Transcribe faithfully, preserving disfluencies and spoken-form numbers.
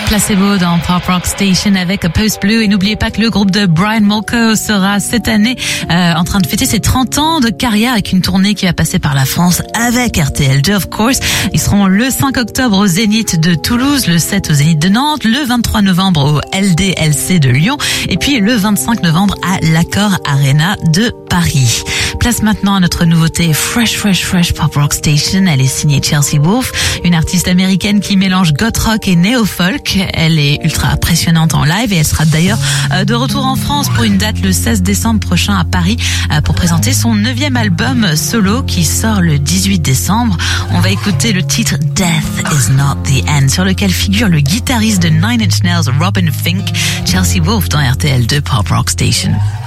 Placebo dans Pop Rock Station avec Post Blue. Et n'oubliez pas que le groupe de Brian Molko sera cette année euh, en train de fêter ses trente ans de carrière avec une tournée qui va passer par la France avec R T L deux, of course. Ils seront le cinq octobre au Zénith de Toulouse, le sept au Zénith de Nantes, le vingt-trois novembre au L D L C de Lyon et puis le vingt-cinq novembre à l'Accor Arena de Paris. Place maintenant à notre nouveauté Fresh Fresh Fresh Pop Rock Station. Elle est signée Chelsea Wolfe, une artiste américaine qui mélange goth rock et néo-folk. Elle est ultra impressionnante en live et elle sera d'ailleurs de retour en France pour une date le seize décembre prochain à Paris pour présenter son neuvième album solo qui sort le dix-huit décembre. On va écouter le titre Death Is Not The End sur lequel figure le guitariste de Nine Inch Nails Robin Fink. Chelsea Wolfe dans R T L deux Pop Rock Station.